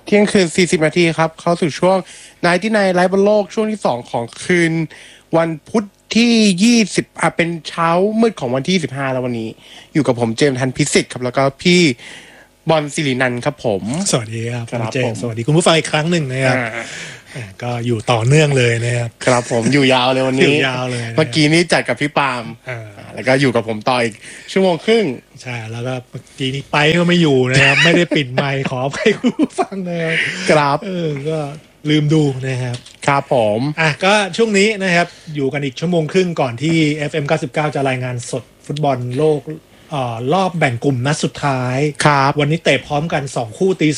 เที่ยงคืน40 นาทีครับเข้าสู่ช่วง99ไลฟ์บนโลกช่วงที่2ของคืนวันพุธที่20เป็นเช้ามืดของวันที่15แล้ววันนี้อยู่กับผมเจมส์ทันพิสิทธิ์ครับแล้วก็พี่บอลศิรินันท์ครับผมสวัสดีครับครับเจผมสวัสดีคุณผู้ฟังอีกครั้งหนึ่งนะครับก็อยู่ต่อเนื่องเลยนะครับครับผมอยู่ยาวเลยวันนี้อยู่ยาวเลยนะเมื่อกี้นี้จัดกับพี่ปาล์มแล้วก็อยู่กับผมต่ออีกชั่วโมงครึ่งใช่แล้วก็เมื่อกี้นี้ไปก็ไม่อยู่นะครับ ไม่ได้ปิดไมค์ขออภัยคุณผู้ฟังนะครับครับก็ลืมดูนะครับครับผมก็ช่วงนี้นะครับอยู่กันอีกชั่วโมงครึ่งก่อนที่ FM 99จะรายงานสดฟุตบอลโลกรอบแบ่งกลุ่มนัดสุดท้ายครับวันนี้เตะพร้อมกัน2คู่ตี